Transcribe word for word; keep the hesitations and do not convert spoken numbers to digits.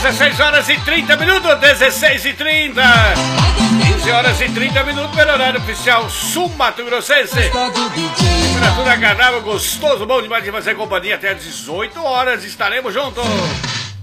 dezesseis horas e trinta minutos, dezesseis e trinta. quinze horas e trinta minutos pelo horário oficial sul-mato grossense. Temperatura agradável, gostoso, bom demais de fazer companhia até às dezoito horas. Estaremos juntos.